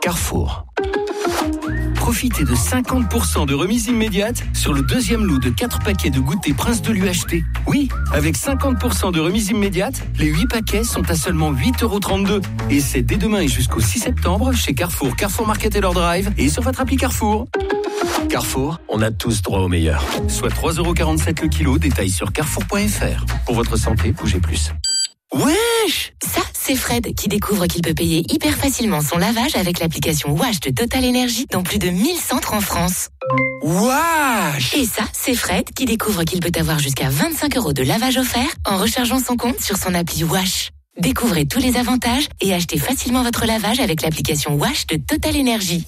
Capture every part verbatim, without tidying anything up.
Carrefour. Profitez de cinquante pour cent de remise immédiate sur le deuxième lot de quatre paquets de goûter Prince de l'U H T. Oui, avec cinquante pour cent de remise immédiate, les huit paquets sont à seulement huit euros trente-deux. Et c'est dès demain et jusqu'au six septembre chez Carrefour, Carrefour Market et leur Drive et sur votre appli Carrefour. Carrefour, on a tous droit au meilleur. Soit trois euros quarante-sept le kilo, détail sur carrefour point f r. Pour votre santé, bougez plus. Wesh! Ça, c'est Fred qui découvre qu'il peut payer hyper facilement son lavage avec l'application Wash de Total Energy dans plus de mille centres en France. Wesh! Et ça, c'est Fred qui découvre qu'il peut avoir jusqu'à vingt-cinq euros de lavage offert en rechargeant son compte sur son appli Wash. Découvrez tous les avantages et achetez facilement votre lavage avec l'application Wash de Total Energy.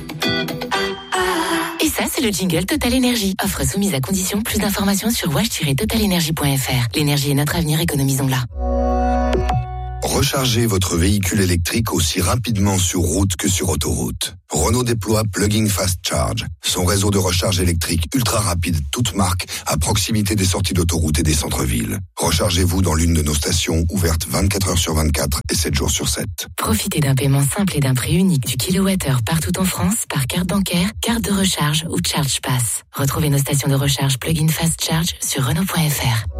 Et ça, c'est le jingle Total Energy. Offre soumise à condition. Plus d'informations sur wash tiret total energy point f r. L'énergie est notre avenir, économisons-la. Rechargez votre véhicule électrique aussi rapidement sur route que sur autoroute. Renault déploie Plug-in Fast Charge, son réseau de recharge électrique ultra rapide, toute marque, à proximité des sorties d'autoroute et des centres-villes. Rechargez-vous dans l'une de nos stations ouvertes vingt-quatre heures sur vingt-quatre et sept jours sur sept. Profitez d'un paiement simple et d'un prix unique du kilowattheure partout en France par carte bancaire, carte de recharge ou Charge Pass. Retrouvez nos stations de recharge Plug-in Fast Charge sur Renault point f r.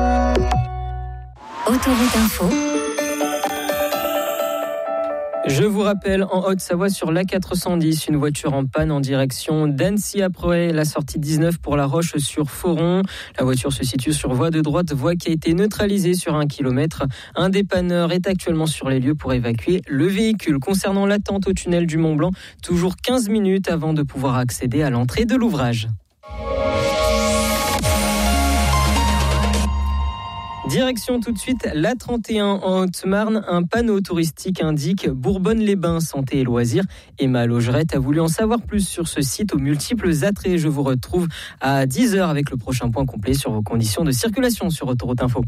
Autoroute Info. Je vous rappelle, en Haute-Savoie sur l'A quatre cent dix, une voiture en panne en direction d'Annecy après la sortie dix-neuf pour La Roche-sur-Foron. La voiture se situe sur voie de droite, voie qui a été neutralisée sur un kilomètre. Un dépanneur est actuellement sur les lieux pour évacuer le véhicule. Concernant l'attente au tunnel du Mont-Blanc, toujours quinze minutes avant de pouvoir accéder à l'entrée de l'ouvrage. Direction tout de suite l'A trente et un en Haute-Marne. Un panneau touristique indique Bourbonne-les-Bains, santé et loisirs. Emma Laugerette a voulu en savoir plus sur ce site aux multiples attraits. Je vous retrouve à dix heures avec le prochain point complet sur vos conditions de circulation sur Autoroute Info.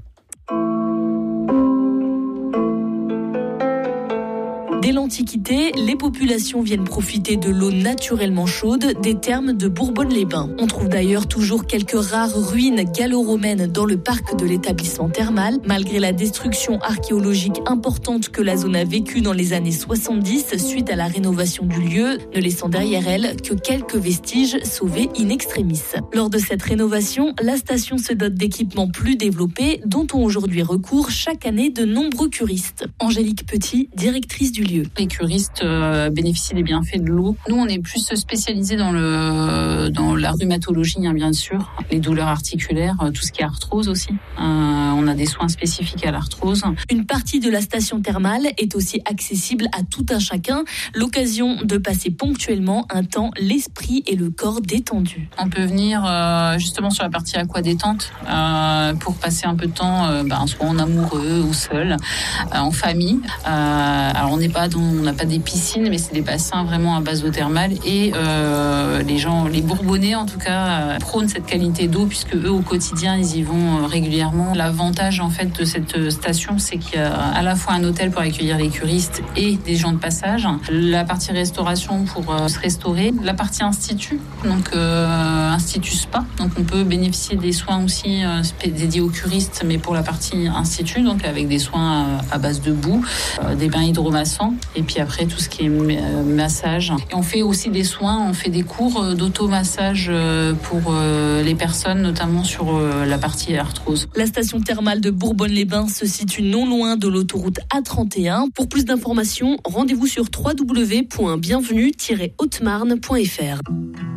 Dès l'Antiquité, les populations viennent profiter de l'eau naturellement chaude des thermes de Bourbonne-les-Bains. On trouve d'ailleurs toujours quelques rares ruines gallo-romaines dans le parc de l'établissement thermal, malgré la destruction archéologique importante que la zone a vécue dans les années soixante-dix suite à la rénovation du lieu, ne laissant derrière elle que quelques vestiges sauvés in extremis. Lors de cette rénovation, la station se dote d'équipements plus développés dont ont aujourd'hui recours chaque année de nombreux curistes. Angélique Petit, directrice du lieu. Les curistes euh, bénéficient des bienfaits de l'eau. Nous, on est plus spécialisés dans le dans la rhumatologie, hein, bien sûr, les douleurs articulaires, tout ce qui est arthrose aussi. Euh, on a des soins spécifiques à l'arthrose. Une partie de la station thermale est aussi accessible à tout un chacun, l'occasion de passer ponctuellement un temps l'esprit et le corps détendus. On peut venir euh, justement sur la partie aqua détente euh, pour passer un peu de temps, euh, ben, soit en amoureux ou seul, euh, en famille. Euh, alors on n'est pas dans, on n'a pas des piscines, mais c'est des bassins vraiment à base d'eau thermale et euh, les gens, les Bourbonnais en tout cas, euh, prônent cette qualité d'eau puisque eux au quotidien ils y vont euh, régulièrement. L'avantage en fait de cette station, c'est qu'il y a à la fois un hôtel pour accueillir les curistes et des gens de passage, la partie restauration pour euh, se restaurer, la partie institut, donc euh, institut spa, donc on peut bénéficier des soins aussi euh, dédiés aux curistes, mais pour la partie institut, donc avec des soins euh, à base de boue, euh, des bains hydromassants et puis après tout ce qui est euh, massage. Et on fait aussi des soins, on fait des cours d'automassage euh, pour euh, les personnes, notamment sur euh, la partie arthrose. La station thermale de Bourbonne-les-Bains se situe non loin de l'autoroute A trente et un. Pour plus d'informations, rendez-vous sur w w w point bienvenue tiret haute marne point f r.